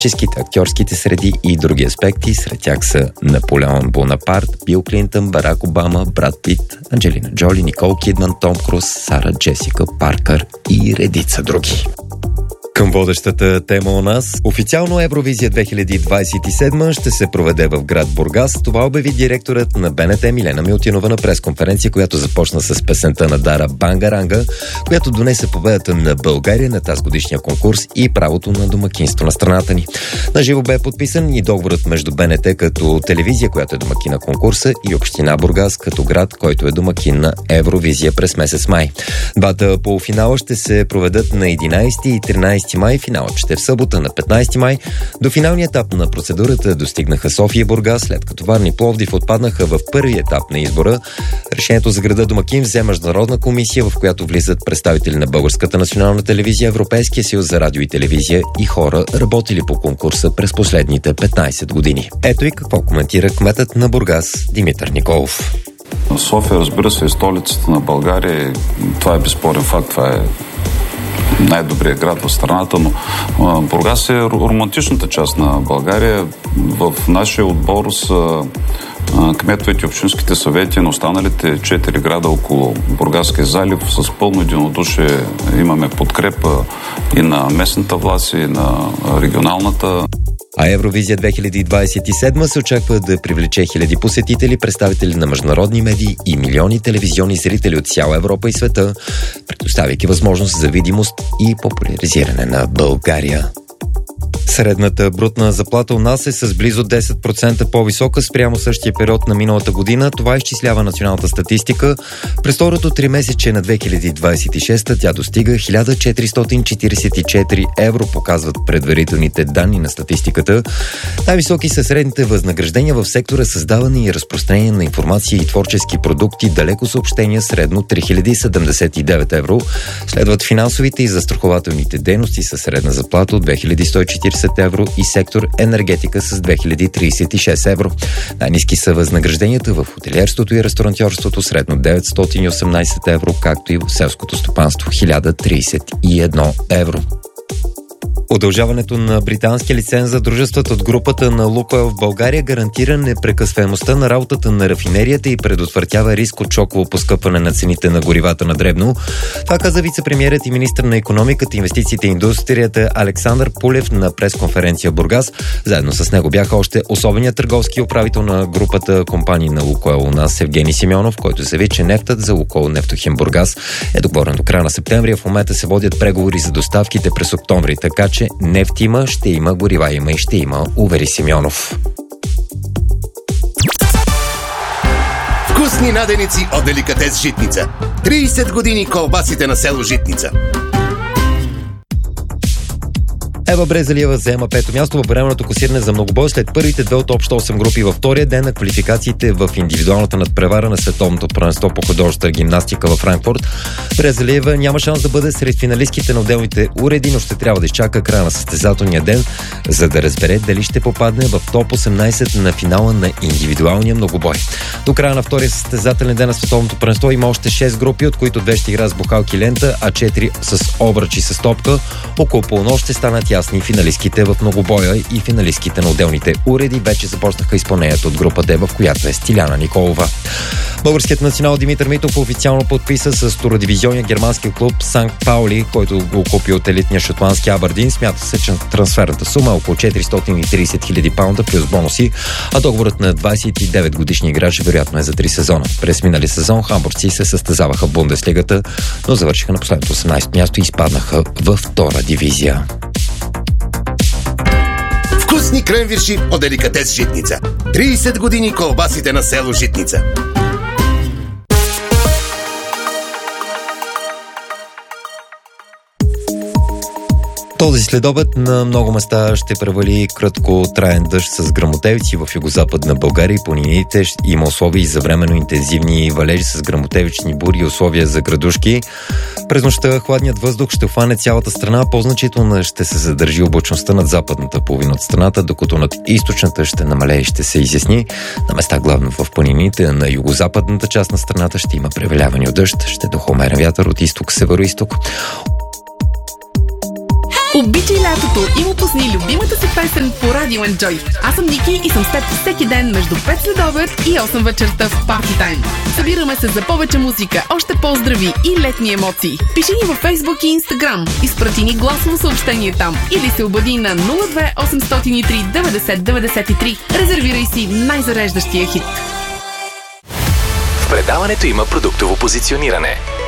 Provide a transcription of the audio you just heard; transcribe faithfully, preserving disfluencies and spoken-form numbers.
политическите, актьорските среди и други аспекти. Сред тях са Наполеон Бонапарт, Бил Клинтън, Барак Обама, Брад Пит, Анджелина Джоли, Никол Кидман, Том Круз, Сара Джесика Паркър и редица други. Към водещата тема у нас. Официално Евровизия две хиляди двадесет и седма ще се проведе в град Бургас. Това обяви директорът на БНТ Милена Милтинова на пресконференция, която започна с песента на Дара Бангаранга, която донесе победата на България на тази годишния конкурс и правото на домакинство на страната ни. Наживо бе подписан и договорът между БНТ като телевизия, която е домакин на конкурса, и община Бургас като град, който е домакин на Евровизия през месец май. Двата полуфинала ще се проведат на единадесети и тринадесети май, финалът ще е в събота на петнадесети май. До финалния етап на процедурата достигнаха София и Бургас, след като Варна и Пловдив отпаднаха в първи етап на избора. Решението за града домакин взе международна комисия, в която влизат представители на Българската национална телевизия, Европейския съюз за радио и телевизия и хора, работили по конкурса през последните петнадесет години. Ето и какво коментира кметът на Бургас Димитър Николов. София, разбира се, е столицата на България. Това е безспорен факт. Това е най-добрият град в страната, но Бургас е романтичната част на България. В нашия отбор са кметовете и общинските съвети на останалите четири града около Бургаския залив. С пълно единодушие имаме подкрепа и на местната власт, и на регионалната. А Евровизия две хиляди двадесет и седма се очаква да привлече хиляди посетители, представители на международни медии и милиони телевизионни зрители от цяла Европа и света, предоставяйки възможност за видимост и популяризиране на България. Средната брутна заплата у нас е с близо десет процента по-висока спрямо същия период на миналата година. Това изчислява националната статистика. През второто тримесечие на две хиляди двадесет и шеста тя достига хиляда четиристотин четиридесет и четири евро, показват предварителните данни на статистиката. Най-високи са средните възнаграждения в сектора създаване и разпространение на информация и творчески продукти, далеко съобщения, средно три хиляди седемдесет и девет евро. Следват финансовите и застрахователните дейности със средна заплата от две хиляди сто и четиридесет евро и сектор енергетика с две хиляди тридесет и шест евро. Най-ниски са възнагражденията в хотелиерството и ресторантьорството, средно деветстотин и осемнадесет евро, както и в селското стопанство хиляда тридесет и едно евро. Удължаването на британския лиценз за дружествата от групата на Лукойл в България гарантира непрекъсваемостта на работата на рафинерията и предотвратява риск от шоково поскъпване на цените на горивата на дребно. Това каза вицепремиерът и министър на икономиката, инвестициите и индустрията Александър Пулев на пресконференция в Бургас. Заедно с него бяха още особеният търговски управител на групата компании на Лукойл у нас Евгений Симеонов, който заяви, че нефтът за Лукойл Нефтохим Бургас е договорен до края на септември, а в момента се водят преговори за доставките през октомври, така че нефт има, ще има, горива има и ще има, увери Симеонов. Вкусни наденици от Деликатес Житница. тридесет години колбасите на село Житница. Ева Брезалиева заема пето място във временното класиране за многобой след първите две от общо осем групи във втория ден на квалификациите в индивидуалната надпревара на световното първенство по художествена гимнастика във Франкфурт. Брезалиева няма шанс да бъде сред финалистките на отделните уреди, но ще трябва да изчака края на състезателния ден, за да разбере дали ще попадне в топ осемнадесет на финала на индивидуалния многобой. До края на втория състезателен ден на световното първенство има още шест групи, от които две ще играят с бухалки лента, а четири с обръчи с топка. Около полунощ ще станат ясни финалистките в многобоя и финалистките на отделните уреди. Вече започнаха изпълнението от група Д, в която е Стиляна Николова. Българският национал Димитър Митов официално подписа с втородивизионния германски клуб Санкт Паули, който го купи от елитния шотландски Абърдин. Смята се, че трансферната сума е около четиристотин и тридесет хиляди паунда плюс бонуси, а договорът на двадесет и девет годишния играч вероятно е за три сезона. През минали сезон хамбургци се състезаваха в Бундеслигата, но завършиха на последното осемнадесето място и изпаднаха във втора дивизия. Вкусни кренвирши от Деликатес Житница. тридесет години колбасите на село Житница. Този следобед на много места ще превали краткотраен дъжд с гръмотевици в югозападна България и планините. Има условия за временно интензивни валежи с гръмотевични бури и условия за градушки. През нощта хладният въздух ще хване цялата страна. По-значително ще се задържи облачността над западната половина от страната, докато над източната ще намалее и ще се изясни. На места главно в планините на югозападната част на страната ще има преваляване от дъжд. Ще духа умерен вятър от изток-северо-изток. Обичай лятото и му пусни любимата си песен по Радио Enjoy. Аз съм Ники и съм с теб всеки ден между пет следобед и осем вечерта в Party Time. Събираме се за повече музика, още поздрави и летни емоции. Пиши ни във Facebook и Instagram, изпрати ни гласово съобщение там или се обади на нула две осемстотин и три деветдесет деветдесет и три. Резервирай си най-зареждащия хит. В предаването има продуктово позициониране.